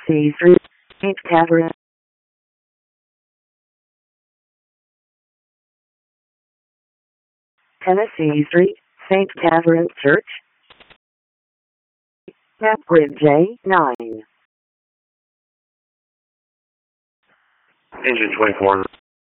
Tennessee Street, St. Catherine. Tennessee Street, St. Catherine Church. Grid J9. Engine 24.